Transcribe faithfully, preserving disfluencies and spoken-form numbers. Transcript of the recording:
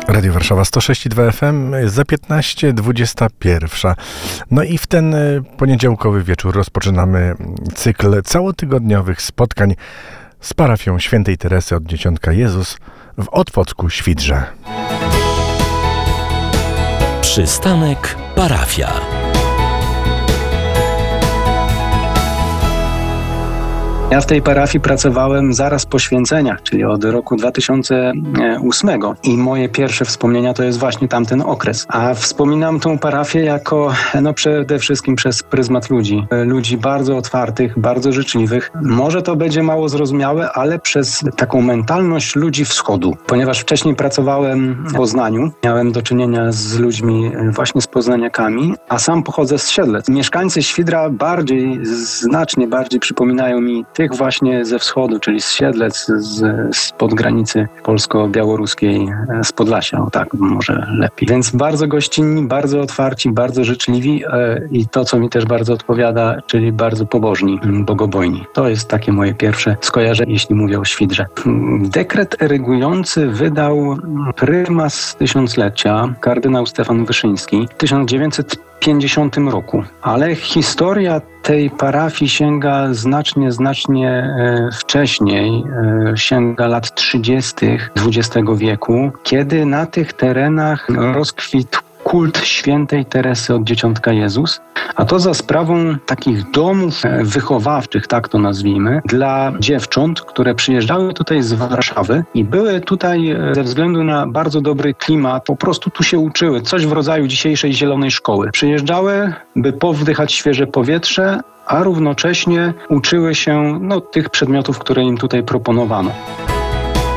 Radio Warszawa sto sześć i dwa F M, za piętnaście, dwudziesta pierwsza. No i w ten poniedziałkowy wieczór rozpoczynamy cykl całotygodniowych spotkań z parafią Świętej Teresy od Dzieciątka Jezus w Otwocku-Świdrze. Przystanek parafia. Ja w tej parafii pracowałem zaraz po święceniach, czyli od roku dwa tysiące ósmego i moje pierwsze wspomnienia to jest właśnie tamten okres. A wspominam tą parafię jako, no przede wszystkim przez pryzmat ludzi. Ludzi bardzo otwartych, bardzo życzliwych. Może to będzie mało zrozumiałe, ale przez taką mentalność ludzi wschodu. Ponieważ wcześniej pracowałem w Poznaniu, miałem do czynienia z ludźmi właśnie z poznaniakami, a sam pochodzę z Siedlec. Mieszkańcy Świdra bardziej, znacznie bardziej przypominają mi tych właśnie ze wschodu, czyli z Siedlec, z, spod granicy polsko-białoruskiej, z Podlasia, o tak, może lepiej. Więc bardzo gościnni, bardzo otwarci, bardzo życzliwi e, i to, co mi też bardzo odpowiada, czyli bardzo pobożni, bogobojni. To jest takie moje pierwsze skojarzenie, jeśli mówię o Świdrze. Dekret erygujący wydał prymas tysiąclecia, kardynał Stefan Wyszyński w tysiąc dziewięćset pięćdziesiątym roku. Ale historia tej parafii sięga znacznie, znacznie e, wcześniej, e, sięga lat trzydziestych dwudziestego wieku, kiedy na tych terenach rozkwitł kult Świętej Teresy od Dzieciątka Jezus, a to za sprawą takich domów wychowawczych, tak to nazwijmy, dla dziewcząt, które przyjeżdżały tutaj z Warszawy i były tutaj ze względu na bardzo dobry klimat, po prostu tu się uczyły, coś w rodzaju dzisiejszej zielonej szkoły. Przyjeżdżały, by powdychać świeże powietrze, a równocześnie uczyły się no, tych przedmiotów, które im tutaj proponowano.